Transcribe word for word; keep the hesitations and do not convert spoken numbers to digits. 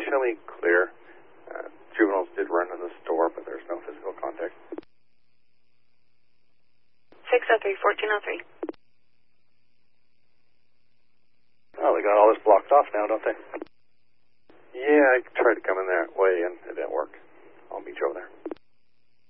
Functionally clear. Uh, juveniles did run in the store, but there's no physical contact. six oh three, fourteen oh three. Oh, they got all this blocked off now, don't they? Yeah, I tried to come in that way and it didn't work. I'll meet you over there.